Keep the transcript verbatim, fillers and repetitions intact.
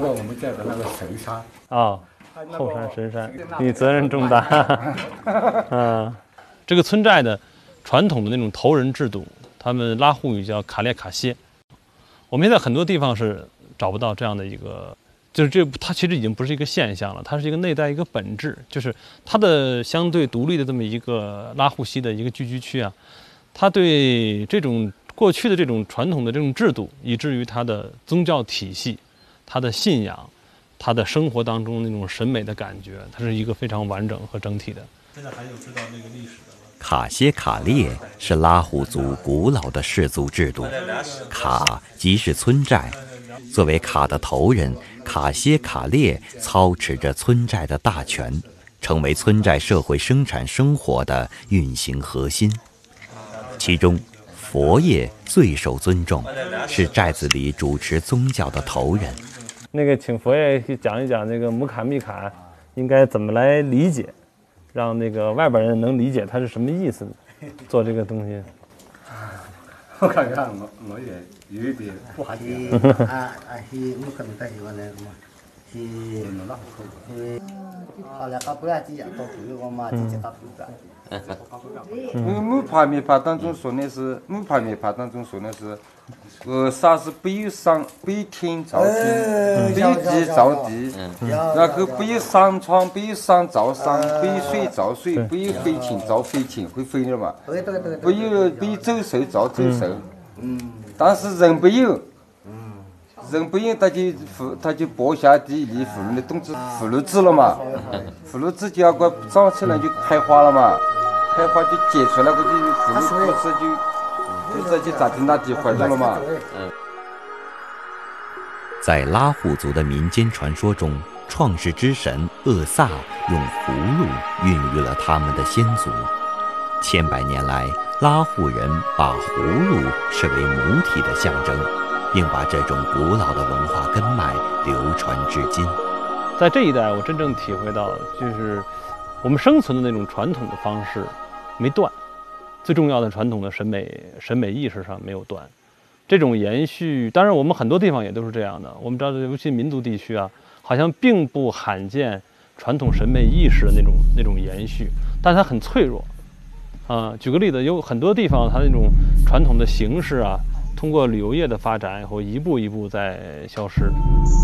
个我们叫的那个神山啊，后山神山，你责任重大。嗯，这个村寨的传统的那种头人制度，他们拉祜语叫卡列卡歇。我们现在很多地方是找不到这样的一个，就是这它其实已经不是一个现象了，它是一个内在一个本质，就是它的相对独立的这么一个拉祜溪的一个聚居区啊，它对这种过去的这种传统的这种制度，以至于它的宗教体系、它的信仰、它的生活当中那种审美的感觉，它是一个非常完整和整体的。 现在还有知道那个历史的吗？ 卡歇卡列是拉祜族古老的氏族制度，卡即是村寨，作为卡的头人，卡歇卡列操持着村寨的大权，成为村寨社会生产生活的运行核心。其中佛爷最受尊重，是寨子里主持宗教的头人。 那个请佛爷讲一讲那个姆卡密卡应该怎么来理解，让那个外边人能理解它是什么意思，做这个东西。 我看看我我也有一点不好意思。啊啊是姆卡密卡是我那个嘛，是那个是后来搞不了几样都对我嘛，直接搞不了。 木帕密帕当中说的是木帕密帕当中说的是，呃，啥是北上北天造天，北地造地，然后北上床北上造上，北水造水，北飞禽造飞禽，会飞的嘛？对对对。北有北走兽造走兽，嗯，但是人不有，人不有他就妇他就剥下地立妇女的动子妇女子了嘛，妇女子就要个长起来就开花了嘛。开花就结出来，估计妇女不是就就这就咋地那地怀着了嘛。 在拉祜族的民间传说中，创世之神厄萨用葫芦孕育了他们的先祖。千百年来，拉祜人把葫芦视为母体的象征，并把这种古老的文化根脉流传至今。 在这一代，我真正体会到，就是我们生存的那种传统的方式没断，最重要的传统的审美审美意识上没有断，这种延续，当然我们很多地方也都是这样的。我们知道，尤其民族地区啊，好像并不罕见传统审美意识的那种那种延续，但它很脆弱。啊、呃，举个例子，有很多地方它那种传统的形式啊，通过旅游业的发展以后，一步一步在消失。